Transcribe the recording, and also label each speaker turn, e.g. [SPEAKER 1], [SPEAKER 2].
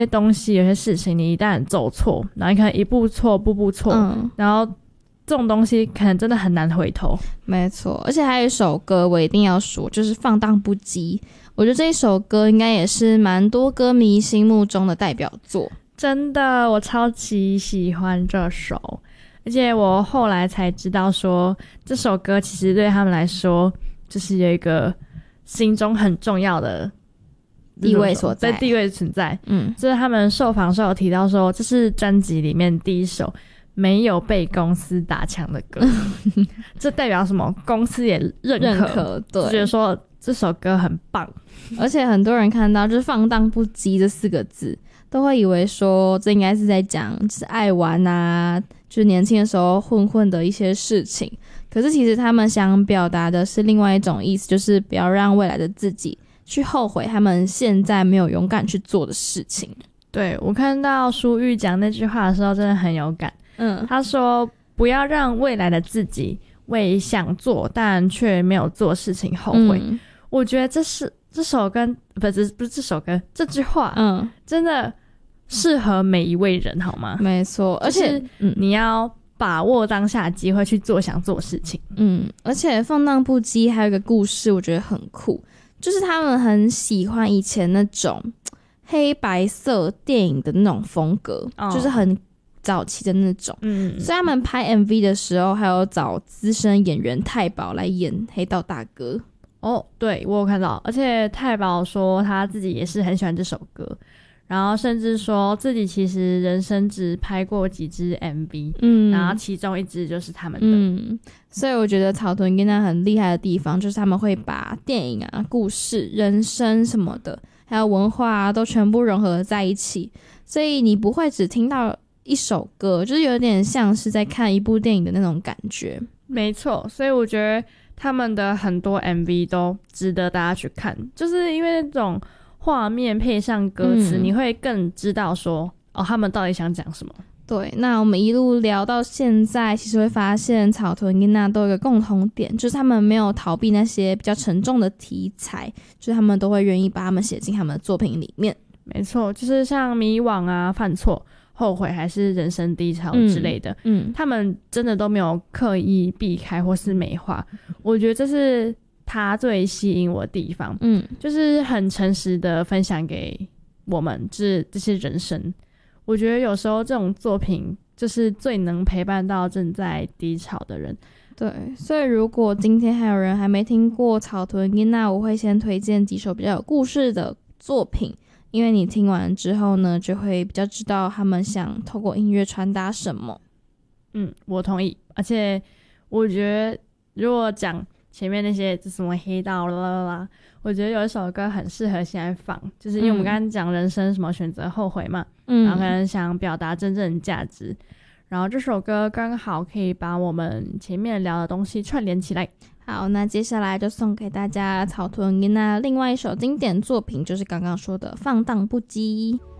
[SPEAKER 1] 些东西有些事情你一旦走错，然后你可能一步错步步错，然后这种东西可能真的很难回头。
[SPEAKER 2] 没错，而且还有一首歌我一定要说，就是放荡不羁。我觉得这一首歌应该也是蛮多歌迷心目中的代表作。
[SPEAKER 1] 真的，我超级喜欢这首，而且我后来才知道说这首歌其实对他们来说就是有一个心中很重要的
[SPEAKER 2] 地位所在，
[SPEAKER 1] 地位存在。就是他们受访时候有提到说这是专辑里面第一首没有被公司打枪的歌。这代表什么？公司也认可，对，就觉得说这首歌很棒。
[SPEAKER 2] 而且很多人看到就是放荡不羁这4个字都会以为说这应该是在讲就是爱玩啊，就是年轻的时候混的一些事情。可是其实他们想表达的是另外一种意思，就是不要让未来的自己去后悔他们现在没有勇敢去做的事情。
[SPEAKER 1] 对，我看到舒玉讲那句话的时候真的很有感。他说不要让未来的自己为想做但却没有做事情后悔。我觉得这首歌不是这首歌，这句话真的适合每一位人，好吗？
[SPEAKER 2] 没错，而且、
[SPEAKER 1] 你要把握当下的机会去做想做的事情。
[SPEAKER 2] 而且放荡不羁还有一个故事我觉得很酷，就是他们很喜欢以前那种黑白色电影的那种风格，就是很早期的那种。所以他们拍 MV 的时候还有找资深演员太保来演黑道大哥。
[SPEAKER 1] 对，我有看到，而且太保说他自己也是很喜欢这首歌，然后甚至说自己其实人生只拍过几支 MV，然后其中一支就是他们的。
[SPEAKER 2] 所以我觉得草屯跟他很厉害的地方就是他们会把电影啊、故事、人生什么的还有文化啊都全部融合在一起，所以你不会只听到一首歌，就是有点像是在看一部电影的那种感觉。
[SPEAKER 1] 没错，所以我觉得他们的很多 MV 都值得大家去看，就是因为那种画面配上歌词，你会更知道说他们到底想讲什么。
[SPEAKER 2] 对，那我们一路聊到现在，其实会发现草屯跟那都有一个共同点，就是他们没有逃避那些比较沉重的题材，就是他们都会愿意把他们写进他们的作品里面。
[SPEAKER 1] 没错，就是像迷惘啊、犯错、后悔还是人生低潮之类的，他们真的都没有刻意避开或是美化。我觉得这是他最吸引我的地方，就是很诚实的分享给我们这些人生。我觉得有时候这种作品就是最能陪伴到正在低潮的人。
[SPEAKER 2] 对，所以如果今天还有人还没听过草屯音，那我会先推荐几首比较有故事的作品，因为你听完之后呢，就会比较知道他们想透过音乐传达什么。
[SPEAKER 1] 我同意。而且我觉得如果讲前面那些什么黑道啦，我觉得有一首歌很适合现在放，就是因为我们刚刚讲人生什么选择后悔嘛，然后可能想表达真正的价值，然后这首歌刚好可以把我们前面聊的东西串联起来。
[SPEAKER 2] 好，那接下来就送给大家草屯音那另外一首经典作品，就是刚刚说的放荡不羁。